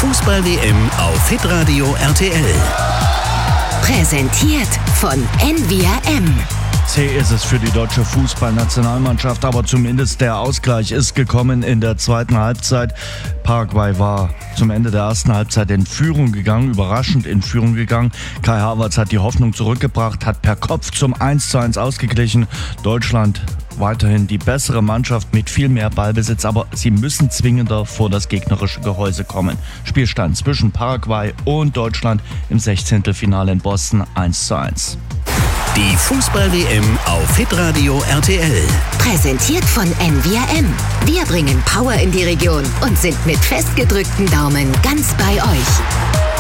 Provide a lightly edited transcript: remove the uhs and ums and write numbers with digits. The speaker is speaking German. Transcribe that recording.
Fußball-WM auf Hitradio RTL. Präsentiert von NVRM. Zäh ist es für die deutsche Fußballnationalmannschaft, aber zumindest der Ausgleich ist gekommen in der zweiten Halbzeit. Paraguay war zum Ende der ersten Halbzeit in Führung gegangen, überraschend in Führung gegangen. Kai Havertz hat die Hoffnung zurückgebracht, hat per Kopf zum 1:1 ausgeglichen. Deutschland weiterhin die bessere Mannschaft mit viel mehr Ballbesitz, aber sie müssen zwingender vor das gegnerische Gehäuse kommen. Spielstand zwischen Paraguay und Deutschland im 16. Finale in Boston 1:1. Die Fußball-WM auf Hitradio RTL. Präsentiert von NVRM. Wir bringen Power in die Region und sind mit festgedrückten Daumen ganz bei euch.